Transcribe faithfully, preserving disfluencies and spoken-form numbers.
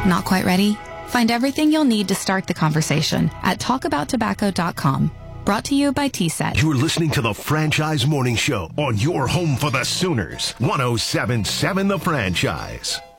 Not quite ready? Find everything you'll need to start the conversation at talk about tobacco dot com. Brought to you by T S E T. You're listening to the Franchise Morning Show on your home for the Sooners. one oh seven point seven The Franchise.